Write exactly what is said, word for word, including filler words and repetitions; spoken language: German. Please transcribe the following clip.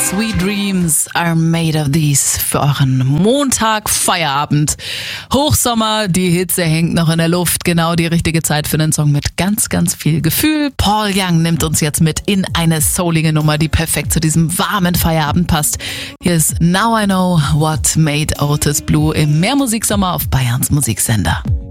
Sweet Dreams are made of these für euren Montag-Feierabend. Hochsommer, die Hitze hängt noch in der Luft. Genau die richtige Zeit für einen Song mit ganz, ganz viel Gefühl. Paul Young nimmt uns jetzt mit in eine soulige Nummer, die perfekt zu diesem warmen Feierabend passt. Hier ist Now I Know What Made Otis Blue im Mehrmusiksommer auf Bayerns Musiksender.